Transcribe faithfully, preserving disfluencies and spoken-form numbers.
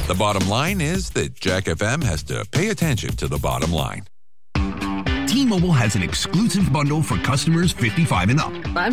The bottom line is that Jack F M has to pay attention to the bottom line. T-Mobile has an exclusive bundle for customers fifty-five and up. I'm